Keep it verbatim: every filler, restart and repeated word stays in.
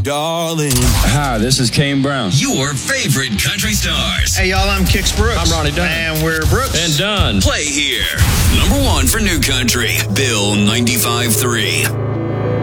darling. Hi, this is Kane Brown. Your favorite country stars. Hey, y'all, I'm Kix Brooks. I'm Ronnie Dunn. And we're Brooks. And Dunn. Play here. Number one for new country, Bill ninety-five three.